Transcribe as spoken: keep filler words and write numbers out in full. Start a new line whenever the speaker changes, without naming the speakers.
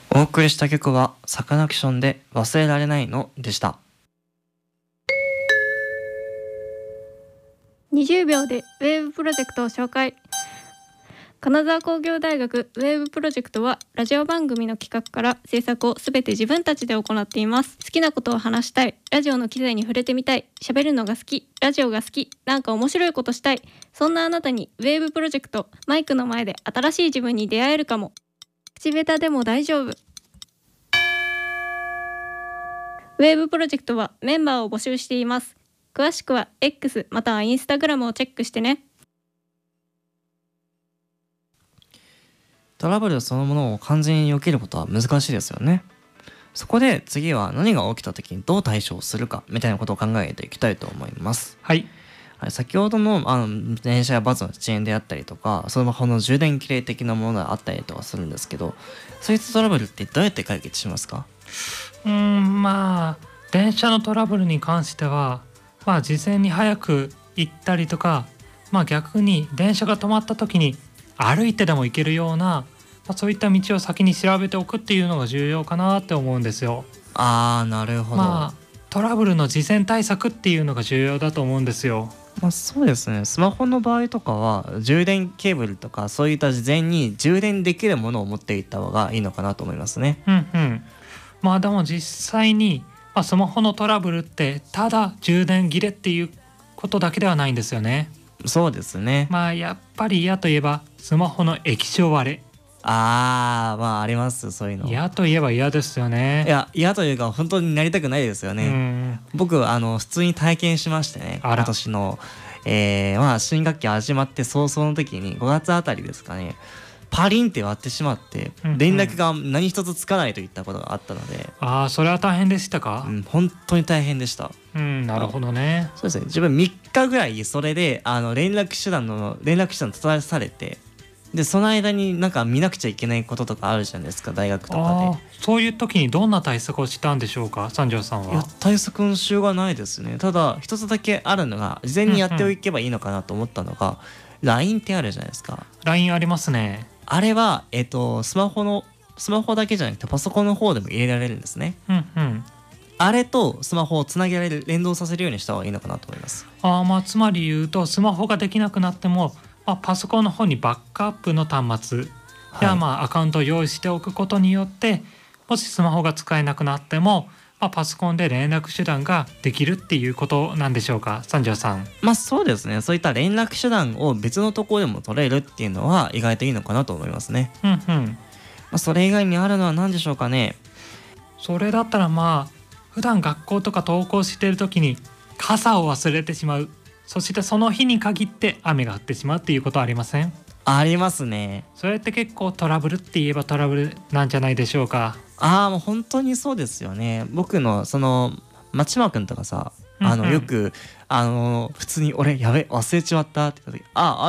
お送りした曲はサカナクションで忘れられないのでした。
にじゅうびょうでウェーブプロジェクトを紹介。金沢工業大学ウェーブプロジェクトはラジオ番組の企画から制作をすべて自分たちで行っています。好きなことを話したい、ラジオの機材に触れてみたい、喋るのが好き、ラジオが好き、なんか面白いことしたい、そんなあなたにウェーブプロジェクト、マイクの前で新しい自分に出会えるかも。口下手でも大丈夫。ウェーブプロジェクトはメンバーを募集しています。詳しくは X または Instagram をチェックしてね。
トラブルそのものを完全に避けることは難しいですよね。そこで次は何が起きた時にどう対処するかみたいなことを考えていきたいと思います。
はい。
はい、先ほどの、あの電車やバスの遅延であったりとか、スマホの充電切れ的なものがあったりとかするんですけど、そういったトラブルってどうやって解決しますか？
うーんまあ電車のトラブルに関しては、まあ事前に早く行ったりとか、まあ逆に電車が止まった時に歩いてでも行けるような、まあ、そういった道を先に調べておくっていうのが重要かなって思うんですよ。
あー、なるほど。
まあトラブルの事前対策っていうのが重要だと思うんですよ。
まあ、そうですね。スマホの場合とかは充電ケーブルとかそういった事前に充電できるものを持っていった方がいいのかなと思いますね。
うんうん。まあでも実際に、まあ、スマホのトラブルってただ充電切れっていうことだけではないんですよね。
そうですね。
まあやっぱり嫌といえばスマホの液晶割れ。
あー、まあありますそういうの。
嫌といえば嫌ですよね。
いや、嫌というか本当になりたくないですよ
う
ね。
ん。
僕あの普通に体験しましてね、
あら
今年の、えーまあ、新学期始まって早々の時にごがつあたりですかね、パリンって割ってしまって
うんうん
連絡が何一つつかないといったことがあったので、
ああそれは大変でしたか。
うん、本当に大変でした。
うん、なるほどね。
そうですね。自分みっかぐらいそれであの連絡手段の連絡手段閉ざされて、でその間になんか見なくちゃいけないこととかあるじゃないですか、大学とか
ああそういう時にどんな対策をしたんでしょうか、三条さん
で。いや
は。
対策のしようがないですね。ただ一つだけあるのが、事前にやっておけばいいのかなと思ったのが、ライン ってあるじゃないですか。
ライン ありますね。
あれはえっとスマホのスマホだけじゃなくてパソコンの方でも入れられるんですね。
うんうん。
あれとスマホをつなげられる、連動させるようにした方がいいのかなと思います。
ああまあつまり言うとスマホができなくなっても、まあ、パソコンの方にバックアップの端末や、
はい
まあアカウントを用意しておくことによって、もしスマホが使えなくなっても、まあ、パソコンで連絡手段ができるっていうことなんでしょうか、三条さん。
まあそうですね。そういった連絡手段を別のところでも取れるっていうのは意外といいのかなと思いますね。
うんうん。
まあ、それ以外にあるのは何でしょうかね。
それだったらまあ普段学校とか登校している時に傘を忘れてしまう、そしてその日に限って雨が降ってしまうっていうことはありません？
ありますね。
それって結構トラブルって言えばトラブルなんじゃないでしょうか。
ああ、もう本当にそうですよね。僕のその松島くんとかさ、あの
うんうん
よくあの普通に俺やべ忘れちまったって言った時、ああ